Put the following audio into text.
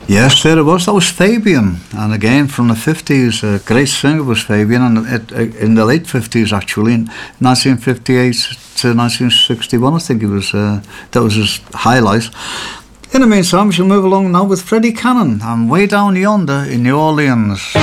Yes, there it was. That was Fabian. And again, from the 50s, a great singer was Fabian. And in the late 50s, actually, in 1958 to 1961, I think it was, that was his highlight. In the meantime, we shall move along now with Freddie Cannon and Way Down Yonder in New Orleans.